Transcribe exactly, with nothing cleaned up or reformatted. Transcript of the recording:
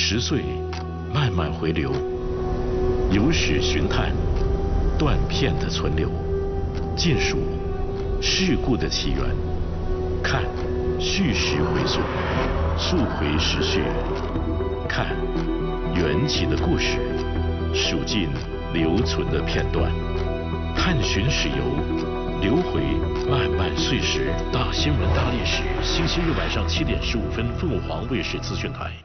十岁，慢慢回流，有史寻探，断片的存留，尽数事故的起源，看叙事回溯，溯回时序，看缘起的故事，数尽留存的片段，探寻史游，留回漫漫岁时。大新闻大历史，星期日晚上七点十五分，凤凰卫视资讯台。